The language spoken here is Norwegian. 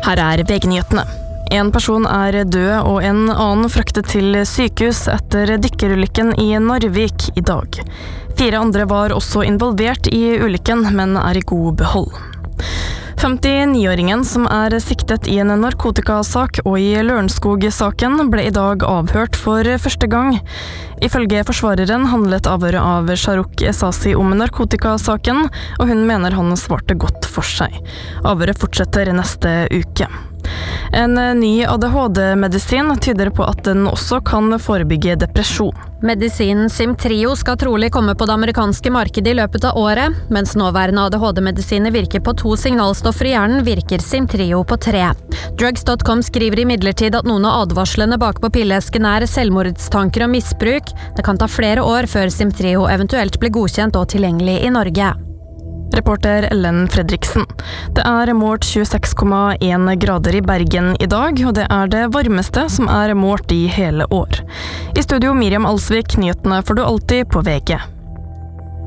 Her VG-nyhetene. En person død og en annen fraktet til sykehus etter dykkerulykken i Narvik i dag. 4 andre var også involvert i ulykken, men i god behold. 59-åringen som siktet i en narkotikasak og i Lørenskog-saken ble i dag avhørt for første gang. Ifølge forsvareren handlet avhøret av Shahrukh Esasi om narkotikasaken, og hun mener han svarte godt for seg. Avhøret fortsetter neste uke. En ny ADHD-medisin tyder på at den også kan forebygge depresjon. Medisinen Simtrio skal trolig komme på det amerikanske markedet i løpet av året. Mens nåværende ADHD-medisiner virker på 2 signalstoffer i hjernen, virker Simtrio på 3. Drugs.com skriver imidlertid at noen av advarslene bak på pilleesken selvmordstanker og misbruk. Det kan ta flere år før Simtrio eventuelt blir godkjent og tilgjengelig i Norge. Reporter Ellen Fredriksen. Det målt 26,1 grader i Bergen i dag, og det det varmeste som målt i hele år. I studio Miriam Alsvik, nyhetene får du alltid på VG.